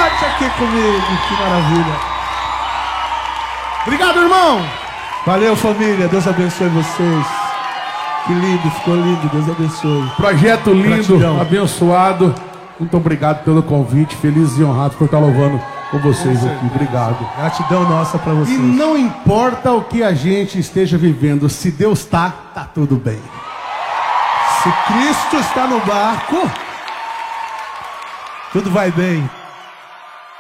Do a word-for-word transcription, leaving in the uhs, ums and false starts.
Cante aqui comigo, que maravilha. Obrigado, irmão. Valeu, família, Deus abençoe vocês. Que lindo, ficou lindo, Deus abençoe. Projeto lindo, Gratidão. abençoado. Muito obrigado pelo convite, feliz e honrado por estar louvando com vocês com aqui. Obrigado. Gratidão nossa pra vocês. E não importa o que a gente esteja vivendo, se Deus está, tá tudo bem. Se Cristo está no barco, tudo vai bem.